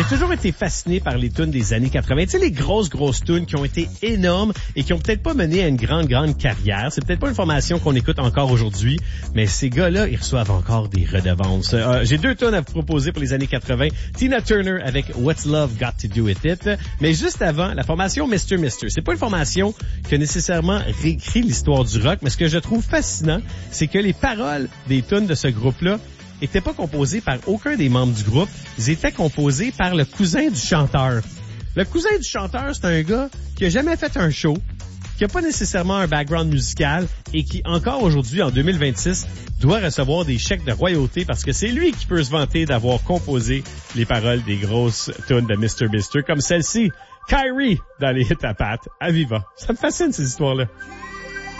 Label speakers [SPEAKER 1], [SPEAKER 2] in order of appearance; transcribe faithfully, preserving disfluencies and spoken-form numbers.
[SPEAKER 1] toujours été fasciné par les tunes des années quatre-vingt. Tu sais, les grosses, grosses tunes qui ont été énormes et qui ont peut-être pas mené à une grande, grande carrière. C'est peut-être pas une formation qu'on écoute encore aujourd'hui, mais ces gars-là, ils reçoivent encore des redevances. Euh, j'ai deux tunes à vous proposer pour les années quatre-vingt. Tina Turner avec What's Love Got to Do With It. Mais juste avant, la formation mister Mister. C'est pas une formation qui a nécessairement réécrit l'histoire du rock, mais ce que je trouve fascinant, c'est que les paroles des tunes de ce groupe-là étaient pas composés par aucun des membres du groupe. Ils étaient composés par le cousin du chanteur. Le cousin du chanteur, c'est un gars qui a jamais fait un show, qui a pas nécessairement un background musical et qui, encore aujourd'hui, en deux mille vingt-six, doit recevoir des chèques de royauté parce que c'est lui qui peut se vanter d'avoir composé les paroles des grosses tunes de mister Mister, comme celle-ci, Kyrie, dans les hits à pattes, à Viva. Ça me fascine, ces histoires-là.